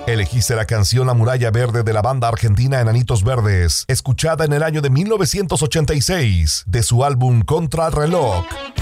Elegiste la canción La Muralla Verde de la banda argentina Enanitos Verdes, escuchada en el año de 1986, de su álbum Contra el Reloj.